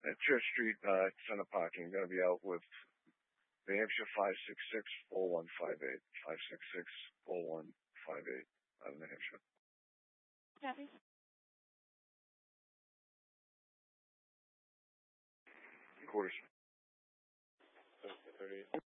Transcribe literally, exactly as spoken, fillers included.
at Church Street, uh, center parking. Going to be out with New Hampshire five six six, four one five eight. five six six, four one five eight out of New Hampshire. Copy. Quarters. thirty.